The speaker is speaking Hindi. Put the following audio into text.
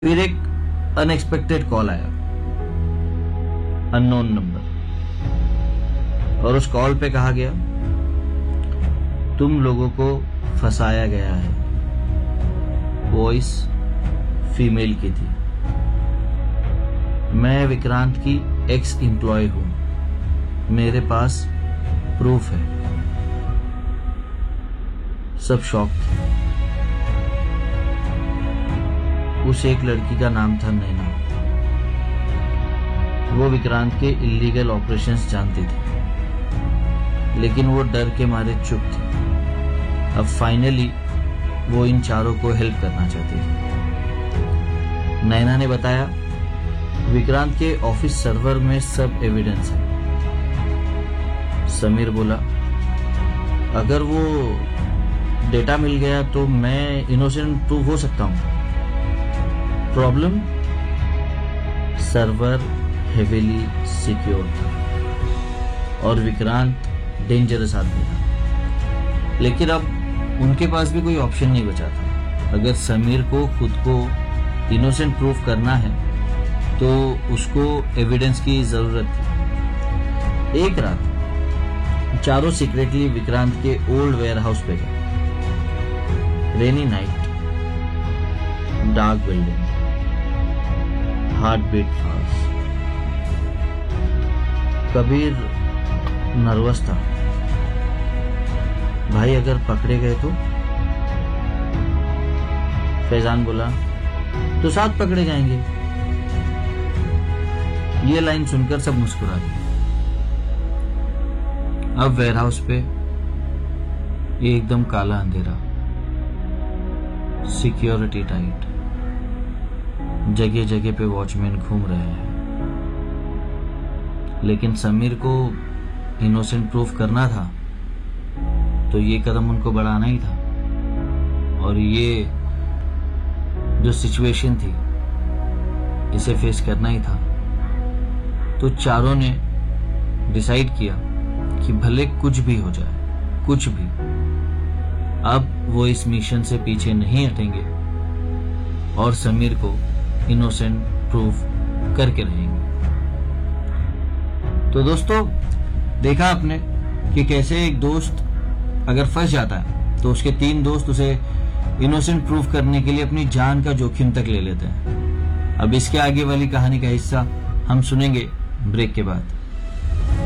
फिर एक अनएक्सपेक्टेड कॉल आया, अननोन नंबर, और उस कॉल पे कहा गया तुम लोगों को फंसाया गया है। वॉइस फीमेल की थी। मैं विक्रांत की एक्स एम्प्लॉय हूं, मेरे पास प्रूफ है। सब शॉक थे। उस एक लड़की का नाम था नैना। वो विक्रांत के इलीगल ऑपरेशंस जानती थी, लेकिन वो डर के मारे चुप थी। अब फाइनली वो इन चारों को हेल्प करना चाहती थी। नैना ने बताया विक्रांत के ऑफिस सर्वर में सब एविडेंस है। समीर बोला अगर वो डेटा मिल गया तो मैं इनोसेंट प्रूव हो सकता हूं। प्रॉब्लम, सर्वर हेवीली सिक्योर था और विक्रांत डेंजरस आदमी था। लेकिन अब उनके पास भी कोई ऑप्शन नहीं बचा था। अगर समीर को खुद को इनोसेंट प्रूव करना है तो उसको एविडेंस की जरूरत थी। एक रात चारों सीक्रेटली विक्रांत के ओल्ड वेयर हाउस पे गए। Rainy night, dark building, heart beat fast. Kabir nervous था। भाई अगर पकड़े गए तो? फैजान बोला तो साथ पकड़े जाएंगे। ये लाइन सुनकर सब मुस्कुरा दिए। अब वेयरहाउस पे एकदम काला अंधेरा, सिक्योरिटी टाइट, जगह जगह पे वॉचमैन घूम रहे हैं। लेकिन समीर को इनोसेंट प्रूफ करना था तो ये कदम उनको बढ़ाना ही था, और ये जो सिचुएशन थी इसे फेस करना ही था। तो चारों ने डिसाइड किया कि भले कुछ भी हो जाए, कुछ भी, अब वो इस मिशन से पीछे नहीं हटेंगे और समीर को इनोसेंट प्रूफ करके रहेंगे। तो दोस्तों, देखा आपने कि कैसे एक दोस्त अगर फंस जाता है तो उसके 3 दोस्त उसे इनोसेंट प्रूफ करने के लिए अपनी जान का जोखिम तक ले लेते हैं। अब इसके आगे वाली कहानी का हिस्सा हम सुनेंगे ब्रेक के बाद।